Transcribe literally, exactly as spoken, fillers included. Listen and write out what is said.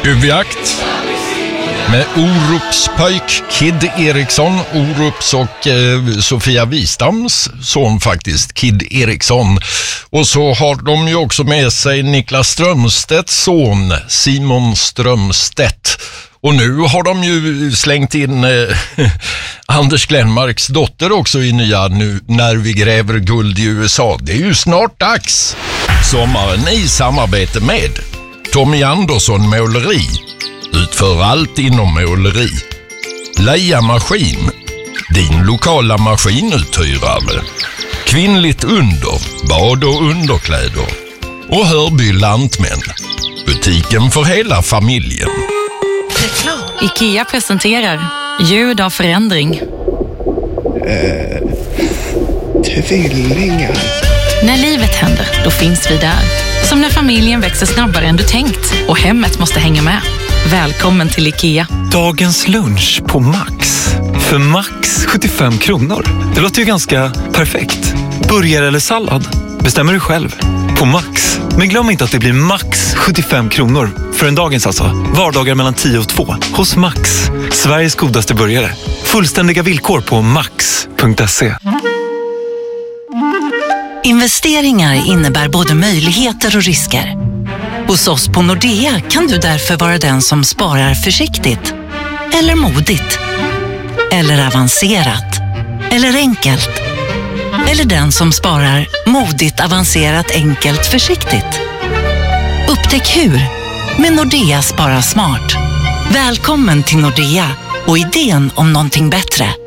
Uvjakt med Orupspöjk Kid Eriksson, Orups och eh, Sofia Wistams son faktiskt, Kid Eriksson. Och så har de ju också med sig Niklas Strömstedts son, Simon Strömstedt. Och nu har de ju slängt in eh, Anders Glenmarks dotter också i nya Nu när vi gräver guld i U S A. Det är ju snart dags. Sommaren i samarbete med Tommy Andersson Måleri. Utför allt inom måleri. Leia Maskin. Din lokala maskinuthyrare. Kvinnligt under. Bad och underkläder. Och Hörby Lantmän. Butiken för hela familjen. IKEA presenterar Ljud av förändring. Eh, tvillingar. När livet händer, då finns vi där. Som när familjen växer snabbare än du tänkt och hemmet måste hänga med. Välkommen till IKEA. Dagens lunch på Max. För Max sjuttiofem kronor. Det låter ju ganska perfekt. Burgare eller sallad? Bestämmer du själv. På Max. Men glöm inte att det blir max sjuttiofem kronor. För en dagens alltså. Vardagar mellan tio och två. Hos Max. Sveriges godaste burgare. Fullständiga villkor på max punkt se. Investeringar innebär både möjligheter och risker. Hos oss på Nordea kan du därför vara den som sparar försiktigt. Eller modigt. Eller avancerat. Eller enkelt. Eller den som sparar modigt, avancerat, enkelt, försiktigt. Upptäck hur med Nordea Spara Smart. Välkommen till Nordea och idén om någonting bättre.